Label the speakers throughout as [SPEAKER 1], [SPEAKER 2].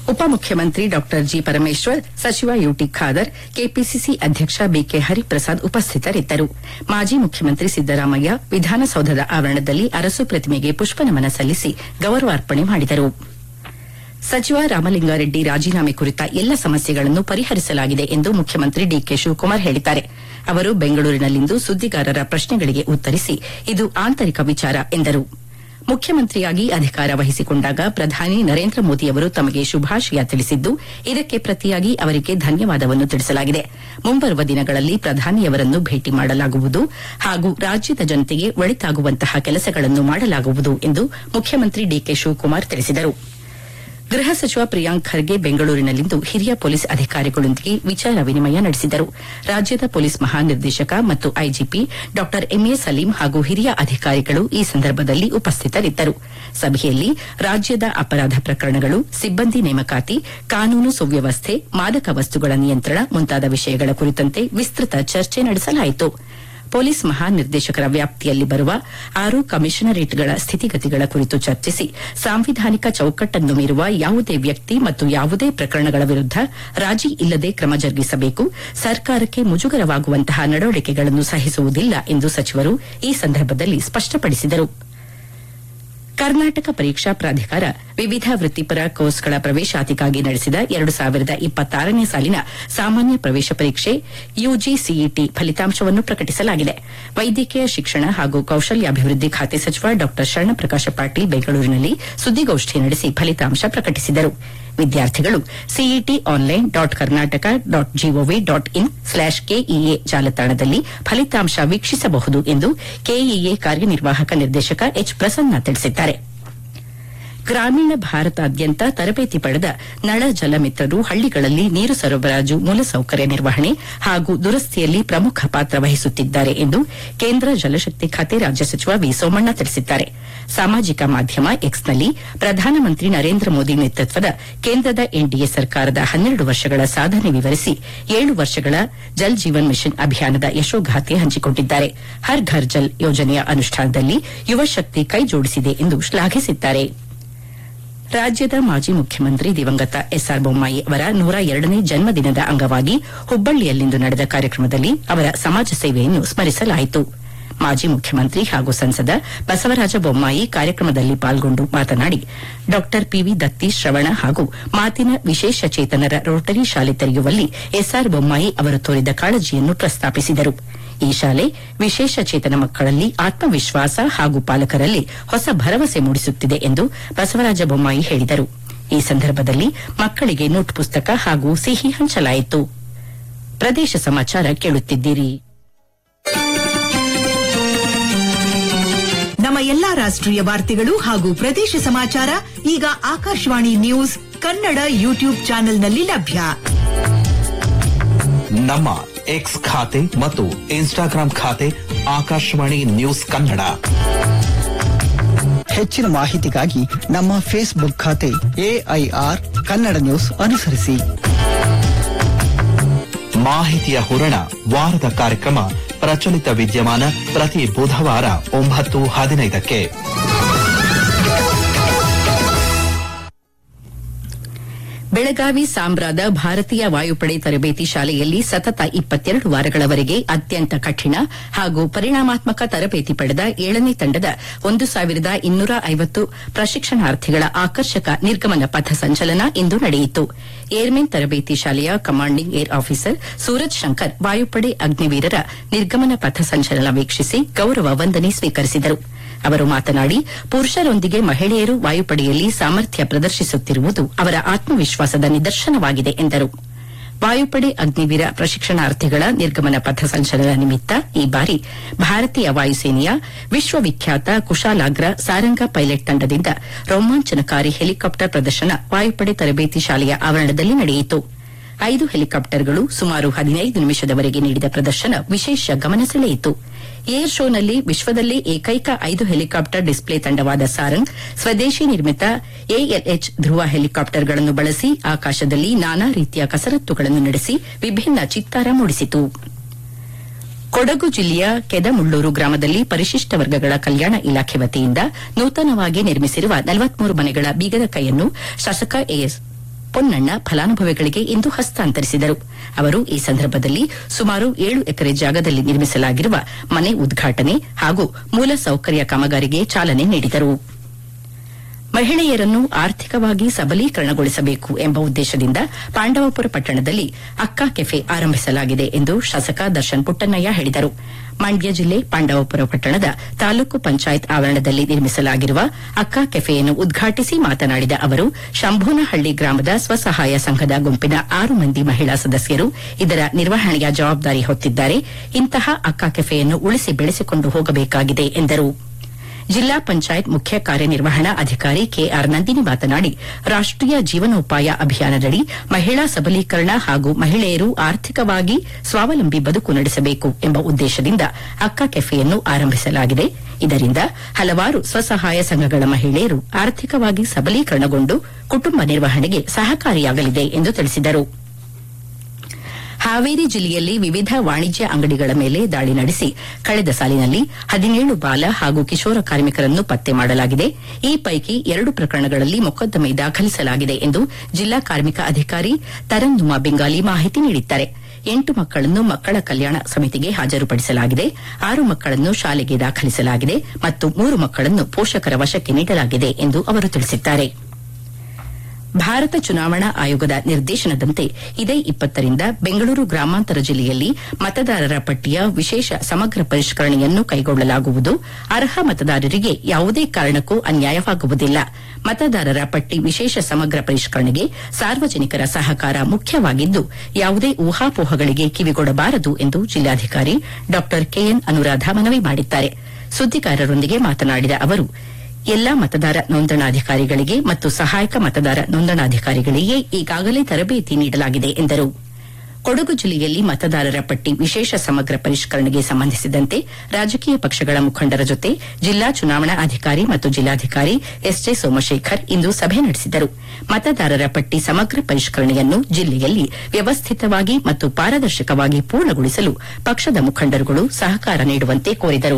[SPEAKER 1] ಉಪಮುಖ್ಯಮಂತ್ರಿ ಡಾ ಜಿ ಪರಮೇಶ್ವರ್, ಸಚಿವ ಯುಟಿ ಖಾದರ್, ಕೆಪಿಸಿಸಿ ಅಧ್ಯಕ್ಷ ಬಿಕೆ ಹರಿಪ್ರಸಾದ್ ಉಪಸ್ಥಿತರಿದ್ದರು. ಮಾಜಿ ಮುಖ್ಯಮಂತ್ರಿ ಸಿದ್ದರಾಮಯ್ಯ ವಿಧಾನಸೌಧದ ಆವರಣದಲ್ಲಿ ಅರಸು ಪ್ರತಿಮೆಗೆ ಪುಷ್ಪನಮನ ಸಲ್ಲಿಸಿ ಗೌರವಾರ್ಪಣೆ ಮಾಡಿದರು. ಸಚಿವ ರಾಮಲಿಂಗಾರೆಡ್ಡಿ ರಾಜೀನಾಮೆ ಕುರಿತ ಎಲ್ಲ ಸಮಸ್ಯೆಗಳನ್ನು ಪರಿಹರಿಸಲಾಗಿದೆ ಎಂದು ಮುಖ್ಯಮಂತ್ರಿ ಡಿಕೆ ಶಿವಕುಮಾರ್ ಹೇಳಿದ್ದಾರೆ. ಅವರು ಬೆಂಗಳೂರಿನಲ್ಲಿಂದು ಸುದ್ದಿಗಾರರ ಪ್ರಶ್ನೆಗಳಿಗೆ ಉತ್ತರಿಸಿ, ಇದು ಆಂತರಿಕ ವಿಚಾರ ಎಂದರು. ಮುಖ್ಯಮಂತ್ರಿಯಾಗಿ ಅಧಿಕಾರ ವಹಿಸಿಕೊಂಡಾಗ ಪ್ರಧಾನಿ ನರೇಂದ್ರ ಮೋದಿಯವರು ತಮಗೆ ಶುಭಾಶಯ ತಿಳಿಸಿದ್ದು, ಇದಕ್ಕೆ ಪ್ರತಿಯಾಗಿ ಅವರಿಗೆ ಧನ್ಯವಾದವನ್ನು ತಿಳಿಸಲಾಗಿದೆ. ಮುಂಬರುವ ದಿನಗಳಲ್ಲಿ ಪ್ರಧಾನಿಯವರನ್ನು ಭೇಟಿ ಮಾಡಲಾಗುವುದು ಹಾಗೂ ರಾಜ್ಯದ ಜನತೆಗೆ ಒಳಿತಾಗುವಂತಹ ಕೆಲಸಗಳನ್ನು ಮಾಡಲಾಗುವುದು ಎಂದು ಮುಖ್ಯಮಂತ್ರಿ ಡಿಕೆ ಶಿವಕುಮಾರ್ ತಿಳಿಸಿದರು. ಗೃಹ ಸಚಿವ ಪ್ರಿಯಾಂಕ್ ಖರ್ಗೆ ಬೆಂಗಳೂರಿನಲ್ಲಿಂದು ಹಿರಿಯ ಪೊಲೀಸ್ ಅಧಿಕಾರಿಗಳೊಂದಿಗೆ ವಿಚಾರ ವಿನಿಮಯ ನಡೆಸಿದರು. ರಾಜ್ಯದ ಪೊಲೀಸ್ ಮಹಾನಿರ್ದೇಶಕ ಮತ್ತು ಐಜಿಪಿ ಡಾ ಎಂಎ ಸಲೀಂ ಹಾಗೂ ಹಿರಿಯ ಅಧಿಕಾರಿಗಳು ಈ ಸಂದರ್ಭದಲ್ಲಿ ಉಪಸ್ಥಿತರಿದ್ದರು. ಸಭೆಯಲ್ಲಿ ರಾಜ್ಯದ ಅಪರಾಧ ಪ್ರಕರಣಗಳು, ಸಿಬ್ಬಂದಿ ನೇಮಕಾತಿ, ಕಾನೂನು ಸುವ್ಯವಸ್ಥೆ, ಮಾದಕ ವಸ್ತುಗಳ ನಿಯಂತ್ರಣ ಮುಂತಾದ ವಿಷಯಗಳ ಕುರಿತಂತೆ ವಿಸ್ತೃತ ಚರ್ಚೆ ನಡೆಸಲಾಯಿತು. ಪೊಲೀಸ್ ಮಹಾನಿರ್ದೇಶಕರ ವ್ಯಾಪ್ತಿಯಲ್ಲಿ ಬರುವ 6 ಕಮಿಷನರೇಟ್ಗಳ ಸ್ಥಿತಿಗತಿಗಳ ಕುರಿತು ಚರ್ಚಿಸಿ, ಸಾಂವಿಧಾನಿಕ ಚೌಕಟ್ಟನ್ನು ಮೀರುವ ಯಾವುದೇ ವ್ಯಕ್ತಿ ಮತ್ತು ಯಾವುದೇ ಪ್ರಕರಣಗಳ ವಿರುದ್ಧ ರಾಜಿ ಇಲ್ಲದೆ ಕ್ರಮ ಜರುಗಿಸಬೇಕು. ಸರ್ಕಾರಕ್ಕೆ ಮುಜುಗರವಾಗುವಂತಹ ನಡವಳಿಕೆಗಳನ್ನು ಸಹಿಸುವುದಿಲ್ಲ ಎಂದು ಸಚಿವರು ಈ ಸಂದರ್ಭದಲ್ಲಿ ಸ್ಪಷ್ಟಪಡಿಸಿದರು. ಕರ್ನಾಟಕ ಪರೀಕ್ಷಾ ಪ್ರಾಧಿಕಾರ ವಿವಿಧ ವೃತ್ತಿಪರ ಕೋರ್ಸ್ಗಳ ಪ್ರವೇಶಾತಿಗಾಗಿ ನಡೆಸಿದ 2026ನೇ ಸಾಲಿನ ಸಾಮಾನ್ಯ ಪ್ರವೇಶ ಪರೀಕ್ಷೆ ಯುಜಿಸಿಇಟಿ ಫಲಿತಾಂಶವನ್ನು ಪ್ರಕಟಿಸಲಾಗಿದೆ. ವೈದ್ಯಕೀಯ ಶಿಕ್ಷಣ ಹಾಗೂ ಕೌಶಲ್ಯಾಭಿವೃದ್ಧಿ ಖಾತೆ ಸಚಿವ ಡಾ ಶರಣಪ್ರಕಾಶ ಪಾಟೀಲ್ ಬೆಂಗಳೂರಿನಲ್ಲಿ ಸುದ್ದಿಗೋಷ್ಠಿ ನಡೆಸಿ ಫಲಿತಾಂಶ ಪ್ರಕಟಿಸಿದರು. ವಿದ್ಯಾರ್ಥಿಗಳು ಸಿಇಟಿ ಆನ್ಲೈನ್ .karnataka.gov.in/KEA ಜಾಲತಾಣದಲ್ಲಿ ಫಲಿತಾಂಶ ವೀಕ್ಷಿಸಬಹುದು ಎಂದು ಕೆಇಎ ಕಾರ್ಯನಿರ್ವಾಹಕ ನಿರ್ದೇಶಕ ಎಚ್ ಪ್ರಸನ್ನ ತಿಳಿಸಿದ್ದಾರೆ. ಗ್ರಾಮೀಣ ಭಾರತಾದ್ಯಂತ ತರಬೇತಿ ಪಡೆದ ನಳ ಜಲಮಿತ್ರರು ಹಳ್ಳಿಗಳಲ್ಲಿ ನೀರು ಸರಬರಾಜು, ಮೂಲಸೌಕರ್ಯ ನಿರ್ವಹಣೆ ಹಾಗೂ ದುರಸ್ತಿಯಲ್ಲಿ ಪ್ರಮುಖ ಪಾತ್ರ ವಹಿಸುತ್ತಿದ್ದಾರೆ ಎಂದು ಕೇಂದ್ರ ಜಲಶಕ್ತಿ ಖಾತೆ ರಾಜ್ಯ ಸಚಿವ ವಿ ಸೋಮಣ್ಣ ತಿಳಿಸಿದ್ದಾರೆ. ಸಾಮಾಜಿಕ ಮಾಧ್ಯಮ ಎಕ್ಸ್ನಲ್ಲಿ ಪ್ರಧಾನಮಂತ್ರಿ ನರೇಂದ್ರ ಮೋದಿ ನೇತೃತ್ವದ ಕೇಂದ್ರದ ಎನ್ಡಿಎ ಸರ್ಕಾರದ 12 ವರ್ಷಗಳ ಸಾಧನೆ ವಿವರಿಸಿ 7 ವರ್ಷಗಳ ಜಲ್ ಜೀವನ್ ಮಿಷನ್ ಅಭಿಯಾನದ ಯಶೋಗಾಥೆ ಹಂಚಿಕೊಂಡಿದ್ದಾರೆ. ಹರ್ ಘರ್ ಜಲ್ ಯೋಜನೆಯ ಅನುಷ್ಠಾನದಲ್ಲಿ ಯುವ ಶಕ್ತಿ ಕೈ ಜೋಡಿಸಿದೆ ಎಂದು ಶ್ಲಾಘಿಸಿದ್ದಾರೆ. ರಾಜ್ಯದ ಮಾಜಿ ಮುಖ್ಯಮಂತ್ರಿ ದಿವಂಗತ ಎಸ್ಆರ್ ಬೊಮ್ಮಾಯಿ ಅವರ 102ನೇ ಜನ್ಮದಿನದ ಅಂಗವಾಗಿ ಹುಬ್ಬಳ್ಳಿಯಲ್ಲಿಂದು ನಡೆದ ಕಾರ್ಯಕ್ರಮದಲ್ಲಿ ಅವರ ಸಮಾಜ ಸೇವೆಯನ್ನು ಸ್ಮರಿಸಲಾಯಿತು. ಮಾಜಿ ಮುಖ್ಯಮಂತ್ರಿ ಹಾಗೂ ಸಂಸದ ಬಸವರಾಜ ಬೊಮ್ಮಾಯಿ ಕಾರ್ಯಕ್ರಮದಲ್ಲಿ ಪಾಲ್ಗೊಂಡು ಮಾತನಾಡಿ, ಡಾ ಪಿವಿ ದತ್ತಿ ಶ್ರವಣ ಹಾಗೂ ಮಾತಿನ ವಿಶೇಷ ಚೇತನರ ರೋಟರಿ ಶಾಲೆ ತೆರೆಯುವಲ್ಲಿ ಎಸ್ಆರ್ ಬೊಮ್ಮಾಯಿ ಅವರು ತೋರಿದ ಕಾಳಜಿಯನ್ನು ಪ್ರಸ್ತಾಪಿಸಿದರು. ಈ ಶಾಲೆ ವಿಶೇಷ ಚೇತನ ಮಕ್ಕಳಲ್ಲಿ ಆತ್ಮವಿಶ್ವಾಸ ಹಾಗೂ ಪಾಲಕರಲ್ಲಿ ಹೊಸ ಭರವಸೆ ಮೂಡಿಸುತ್ತಿದೆ ಎಂದು ಬಸವರಾಜ ಬೊಮ್ಮಾಯಿ ಹೇಳಿದರು. ಈ ಸಂದರ್ಭದಲ್ಲಿ ಮಕ್ಕಳಿಗೆ ನೋಟ್ ಪುಸ್ತಕ ಹಾಗೂ ಸಿಹಿ ಹಂಚಲಾಯಿತು. ಪ್ರದೇಶ ಸಮಾಚಾರ ಕೇಳುತ್ತಿದ್ದೀರಿ.
[SPEAKER 2] ನಮ್ಮ ಎಲ್ಲಾ ರಾಷ್ಟ್ರೀಯ ವಾರ್ತೆಗಳು ಹಾಗೂ ಪ್ರದೇಶ ಸಮಾಚಾರ ಈಗ ಆಕಾಶವಾಣಿ ನ್ಯೂಸ್ ಕನ್ನಡ ಯೂಟ್ಯೂಬ್ ಚಾನೆಲ್ನಲ್ಲಿ ಲಭ್ಯ.
[SPEAKER 3] ನಮ್ಮ ಎಕ್ಸ್ ಖಾತೆ ಮತ್ತು ಇನ್ಸ್ಟಾಗ್ರಾಂ ಖಾತೆ ಆಕಾಶವಾಣಿ ನ್ಯೂಸ್ ಕನ್ನಡ.
[SPEAKER 4] ಹೆಚ್ಚಿನ ಮಾಹಿತಿಗಾಗಿ ನಮ್ಮ ಫೇಸ್ಬುಕ್ ಖಾತೆ ಎಐಆರ್ ಕನ್ನಡ ನ್ಯೂಸ್ ಅನುಸರಿಸಿ.
[SPEAKER 3] ಮಾಹಿತಿಯ ಹೂರಣ ವಾರದ ಕಾರ್ಯಕ್ರಮ ಪ್ರಚಲಿತ ವಿದ್ಯಮಾನ ಪ್ರತಿ ಬುಧವಾರ 9:15ಕ್ಕೆ.
[SPEAKER 1] ಬೆಳಗಾವಿ ಸಾಂಬ್ರಾದ ಭಾರತೀಯ ವಾಯುಪಡೆ ತರಬೇತಿ ಶಾಲೆಯಲ್ಲಿ ಸತತ 22 ವಾರಗಳವರೆಗೆ ಅತ್ಯಂತ ಕಠಿಣ ಹಾಗೂ ಪರಿಣಾಮಾತ್ಮಕ ತರಬೇತಿ ಪಡೆದ 7ನೇ ತಂಡದ 1250 ಪ್ರಶಿಕ್ಷಣಾರ್ಥಿಗಳ ಆಕರ್ಷಕ ನಿರ್ಗಮನ ಪಥ ಸಂಚಲನ ಇಂದು ನಡೆಯಿತು. ಏರ್ಮೆನ್ ತರಬೇತಿ ಶಾಲೆಯ commanding air officer Suraj Shankar ವಾಯುಪಡೆ ಅಗ್ನಿವೀರರ ನಿರ್ಗಮನ ಪಥ ಸಂಚಲನ ವೀಕ್ಷಿಸಿ ಗೌರವ ವಂದನೆ ಸ್ವೀಕರಿಸಿದರು. ಅವರು ಮಾತನಾಡಿ, ಪುರುಷರೊಂದಿಗೆ ಮಹಿಳೆಯರು ವಾಯುಪಡೆಯಲ್ಲಿ ಸಾಮರ್ಥ್ಯ ಪ್ರದರ್ಶಿಸುತ್ತಿರುವುದು ಅವರ ಆತ್ಮವಿಶ್ವಾಸದ ನಿದರ್ಶನವಾಗಿದೆ ಎಂದರು. ವಾಯುಪಡೆ ಅಗ್ನಿವೀರ ಪ್ರಶಿಕ್ಷಣಾರ್ಥಿಗಳ ನಿರ್ಗಮನ ಪಥ ಸಂಚಲನ ನಿಮಿತ್ತ ಈ ಬಾರಿ ಭಾರತೀಯ ವಾಯುಸೇನೆಯ ವಿಶ್ವವಿಖ್ಯಾತ ಕುಶಾಲಾಗ್ರ ಸಾರಂಗ ಪೈಲಟ್ ತಂಡದಿಂದ ರೋಮಾಂಚನಕಾರಿ ಹೆಲಿಕಾಪ್ಟರ್ ಪ್ರದರ್ಶನ ವಾಯುಪಡೆ ತರಬೇತಿ ಶಾಲೆಯ ಆವರಣದಲ್ಲಿ ನಡೆಯಿತು. 5 ಹೆಲಿಕಾಪ್ಟರ್ಗಳು ಸುಮಾರು 15 ನಿಮಿಷದವರೆಗೆ ನೀಡಿದ ಪ್ರದರ್ಶನ ವಿಶೇಷ ಗಮನ ಸೆಳೆಯಿತು. ಏರ್ ಶೋನಲ್ಲಿ ವಿಶ್ವದಲ್ಲೇ ಏಕೈಕ 5 ಹೆಲಿಕಾಪ್ಟರ್ ಡಿಸ್ಪ್ಲೇ ತಂಡವಾದ ಸಾರಂಗ್ ಸ್ವದೇಶಿ ನಿರ್ಮಿತ ಎಎಲ್ಎಚ್ ಧ್ರುವ ಹೆಲಿಕಾಪ್ಟರ್ಗಳನ್ನು ಬಳಸಿ ಆಕಾಶದಲ್ಲಿ ನಾನಾ ರೀತಿಯ ಕಸರತ್ತುಗಳನ್ನು ನಡೆಸಿ ವಿಭಿನ್ನ ಚಿತ್ತಾರ ಮೂಡಿಸಿತು. ಕೊಡಗು ಜಿಲ್ಲೆಯ ಕೆದಮುಳ್ಳೂರು ಗ್ರಾಮದಲ್ಲಿ ಪರಿಶಿಷ್ಟ ವರ್ಗಗಳ ಕಲ್ಯಾಣ ಇಲಾಖೆ ವತಿಯಿಂದ ನೂತನವಾಗಿ ನಿರ್ಮಿಸಿರುವ 43 ಮನೆಗಳ ಬೀಗದ ಕೈಯನ್ನು ಶಾಸಕ ಪೊನ್ನಣ್ಣ ಫಲಾನುಭವಿಗಳಿಗೆ ಇಂದು ಹಸ್ತಾಂತರಿಸಿದರು. ಅವರು ಈ ಸಂದರ್ಭದಲ್ಲಿ ಸುಮಾರು 7 ಎಕರೆ ಜಾಗದಲ್ಲಿ ನಿರ್ಮಿಸಲಾಗಿರುವ ಮನೆ ಉದ್ಘಾಟನೆ ಹಾಗೂ ಮೂಲಸೌಕರ್ಯ ಕಾಮಗಾರಿಗೆ ಚಾಲನೆ ನೀಡಿದರು. ಮಹಿಳೆಯರನ್ನು ಆರ್ಥಿಕವಾಗಿ ಸಬಲೀಕರಣಗೊಳಿಸಬೇಕು ಎಂಬ ಉದ್ದೇಶದಿಂದ ಪಾಂಡವಪುರ ಪಟ್ಟಣದಲ್ಲಿ ಅಕ್ಕ ಕೆಫೆ ಆರಂಭಿಸಲಾಗಿದೆ ಎಂದು ಶಾಸಕ ದರ್ಶನ್ ಪುಟ್ಟಣ್ಣಯ್ಯ ಹೇಳಿದರು. ಮಂಡ್ಯ ಜಿಲ್ಲೆ ಪಾಂಡವಪುರ ಪಟ್ಟಣದ ತಾಲೂಕು ಪಂಚಾಯತ್ ಆವರಣದಲ್ಲಿ ನಿರ್ಮಿಸಲಾಗಿರುವ ಅಕ್ಕ ಕೆಫೆಯನ್ನು ಉದ್ಘಾಟಿಸಿ ಮಾತನಾಡಿದ ಅವರು, ಶಂಭೂನಹಳ್ಳಿ ಗ್ರಾಮದ ಸ್ವಸಹಾಯ ಸಂಘದ ಗುಂಪಿನ 6 ಮಂದಿ ಮಹಿಳಾ ಸದಸ್ಯರು ಇದರ ನಿರ್ವಹಣೆಯ ಜವಾಬ್ದಾರಿ ಹೊತ್ತಿದ್ದಾರೆ. ಇಂತಹ ಅಕ್ಕ ಕೆಫೆಯನ್ನು ಉಳಿಸಿ ಬೆಳೆಸಿಕೊಂಡು ಹೋಗಬೇಕಾಗಿದೆ ಎಂದರು. ಜಿಲ್ಲಾ ಪಂಚಾಯತ್ ಮುಖ್ಯ ಕಾರ್ಯನಿರ್ವಹಣಾ ಅಧಿಕಾರಿ ಕೆಆರ್ ನಂದಿನಿ ಮಾತನಾಡಿ, ರಾಷ್ಟೀಯ ಜೀವನೋಪಾಯ ಅಭಿಯಾನದಡಿ ಮಹಿಳಾ ಸಬಲೀಕರಣ ಹಾಗೂ ಮಹಿಳೆಯರು ಆರ್ಥಿಕವಾಗಿ ಸ್ವಾವಲಂಬಿ ಬದುಕು ನಡೆಸಬೇಕು ಎಂಬ ಉದ್ದೇಶದಿಂದ ಅಕ್ಕ ಕೆಫೆಯನ್ನು ಆರಂಭಿಸಲಾಗಿದೆ. ಇದರಿಂದ ಹಲವಾರು ಸ್ವಸಹಾಯ ಸಂಘಗಳ ಮಹಿಳೆಯರು ಆರ್ಥಿಕವಾಗಿ ಸಬಲೀಕರಣಗೊಂಡು ಕುಟುಂಬ ನಿರ್ವಹಣೆಗೆ ಸಹಕಾರಿಯಾಗಲಿದೆ ಎಂದು ತಿಳಿಸಿದರು. ಹಾವೇರಿ ಜಿಲ್ಲೆಯಲ್ಲಿ ವಿವಿಧ ವಾಣಿಜ್ಯ ಅಂಗಡಿಗಳ ಮೇಲೆ ದಾಳಿ ನಡೆಸಿ ಕಳೆದ ಸಾಲಿನಲ್ಲಿ 17 ಬಾಲ ಹಾಗೂ ಕಿಶೋರ ಕಾರ್ಮಿಕರನ್ನು ಪತ್ತೆ ಮಾಡಲಾಗಿದೆ. ಈ ಪೈಕಿ 2 ಪ್ರಕರಣಗಳಲ್ಲಿ ಮೊಕದ್ದಮೆ ದಾಖಲಿಸಲಾಗಿದೆ ಎಂದು ಜಿಲ್ಲಾ ಕಾರ್ಮಿಕ ಅಧಿಕಾರಿ ತರನ್ನುಮಾ ಬೆಂಗಾಲಿ ಮಾಹಿತಿ ನೀಡಿದ್ದಾರೆ. 8 ಮಕ್ಕಳನ್ನು ಮಕ್ಕಳ ಕಲ್ಯಾಣ ಸಮಿತಿಗೆ ಹಾಜರುಪಡಿಸಲಾಗಿದೆ. 6 ಮಕ್ಕಳನ್ನು ಶಾಲೆಗೆ ದಾಖಲಿಸಲಾಗಿದೆ ಮತ್ತು 3 ಮಕ್ಕಳನ್ನು ಪೋಷಕರ ವಶಕ್ಕೆ ನೀಡಲಾಗಿದೆ ಎಂದು ಅವರು ತಿಳಿಸಿದ್ದಾರೆ. ಭಾರತ ಚುನಾವಣಾ ಆಯೋಗದ ನಿರ್ದೇಶನದಂತೆ ಇದೇ 20ರಿಂದ ಬೆಂಗಳೂರು ಗ್ರಾಮಾಂತರ ಜಿಲ್ಲೆಯಲ್ಲಿ ಮತದಾರರ ಪಟ್ಟಿಯ ವಿಶೇಷ ಸಮಗ್ರ ಪರಿಷ್ಕರಣೆಯನ್ನು ಕೈಗೊಳ್ಳಲಾಗುವುದು. ಅರ್ಹ ಮತದಾರರಿಗೆ ಯಾವುದೇ ಕಾರಣಕ್ಕೂ ಅನ್ಯಾಯವಾಗುವುದಿಲ್ಲ. ಮತದಾರರ ಪಟ್ಟಿ ವಿಶೇಷ ಸಮಗ್ರ ಪರಿಷ್ಕರಣೆಗೆ ಸಾರ್ವಜನಿಕರ ಸಹಕಾರ ಮುಖ್ಯವಾಗಿದ್ದು, ಯಾವುದೇ ಊಹಾಪೋಹಗಳಿಗೆ ಕಿವಿಗೊಡಬಾರದು ಎಂದು ಜಿಲ್ಲಾಧಿಕಾರಿ ಡಾ ಕೆಎನ್ ಅನುರಾಧ ಮನವಿ ಮಾಡಿದ್ದಾರೆ. ಸುದ್ದಿಗಾರರೊಂದಿಗೆ ಮಾತನಾಡಿದ ಅವರು, ಎಲ್ಲಾ ಮತದಾರ ನೋಂದಣಾಧಿಕಾರಿಗಳಿಗೆ ಮತ್ತು ಸಹಾಯಕ ಮತದಾರ ನೋಂದಣಾಧಿಕಾರಿಗಳಿಗೆ ಈಗಾಗಲೇ ತರಬೇತಿ ನೀಡಲಾಗಿದೆ ಎಂದರು. ಕೊಡಗು ಜಿಲ್ಲೆಯಲ್ಲಿ ಮತದಾರರ ಪಟ್ಟಿ ವಿಶೇಷ ಸಮಗ್ರ ಪರಿಷ್ಕರಣೆಗೆ ಸಂಬಂಧಿಸಿದಂತೆ ರಾಜಕೀಯ ಪಕ್ಷಗಳ ಮುಖಂಡರ ಜೊತೆ ಜಿಲ್ಲಾ ಚುನಾವಣಾ ಅಧಿಕಾರಿ ಮತ್ತು ಜಿಲ್ಲಾಧಿಕಾರಿ ಎಸ್ಜೆ ಸೋಮಶೇಖರ್ ಇಂದು ಸಭೆ ನಡೆಸಿದರು. ಮತದಾರರ ಪಟ್ಟಿ ಸಮಗ್ರ ಪರಿಷ್ಕರಣೆಯನ್ನು ಜಿಲ್ಲೆಯಲ್ಲಿ ವ್ಯವಸ್ಥಿತವಾಗಿ ಮತ್ತು ಪಾರದರ್ಶಕವಾಗಿ ಪೂರ್ಣಗೊಳಿಸಲು ಪಕ್ಷದ ಮುಖಂಡರುಗಳು ಸಹಕಾರ ನೀಡುವಂತೆ ಕೋರಿದರು.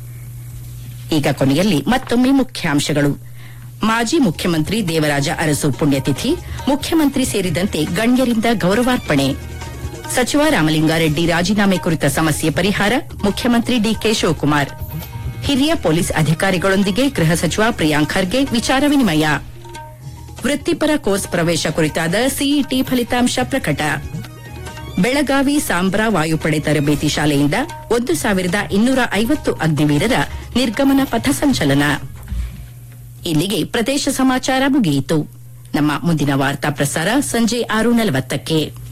[SPEAKER 1] ಈಗ ಕೊನೆಯಲ್ಲಿ ಮತ್ತೊಮ್ಮೆ ಮುಖ್ಯಾಂಶಗಳು. ಮಾಜಿ ಮುಖ್ಯಮಂತ್ರಿ ದೇವರಾಜ ಅರಸು ಪುಣ್ಯತಿಥಿ, ಮುಖ್ಯಮಂತ್ರಿ ಸೇರಿದಂತೆ ಗಣ್ಯರಿಂದ ಗೌರವಾರ್ಪಣೆ. ಸಚಿವ ರಾಮಲಿಂಗಾರೆಡ್ಡಿ ರಾಜೀನಾಮೆ ಕುರಿತ ಸಮಸ್ಯೆ ಪರಿಹಾರ, ಮುಖ್ಯಮಂತ್ರಿ ಡಿಕೆ ಶಿವಕುಮಾರ್. ಹಿರಿಯ ಪೊಲೀಸ್ ಅಧಿಕಾರಿಗಳೊಂದಿಗೆ ಗೃಹ ಸಚಿವ ಪ್ರಿಯಾಂಕ್ ಖರ್ಗೆ ವಿಚಾರ ವಿನಿಮಯ. ವೃತ್ತಿಪರ ಕೋರ್ಸ್ ಪ್ರವೇಶ ಕುರಿತಾದ ಸಿಇಟಿ ಫಲಿತಾಂಶ ಪ್ರಕಟ. ಬೆಳಗಾವಿ ಸಾಂಬ್ರಾ ವಾಯುಪಡೆ ತರಬೇತಿ ಶಾಲೆಯಿಂದ 1250 ಅಗ್ನಿವೀರರ ನಿರ್ಗಮನ ಪಥಸಂಚಲನ. ಇಲ್ಲಿಗೆ ಪ್ರದೇಶ ಸಮಾಚಾರ ಮುಗಿಯಿತು. ನಮ್ಮ ಮುಂದಿನ ವಾರ್ತಾ ಪ್ರಸಾರ ಸಂಜೆ 6:40ಕ್ಕೆ.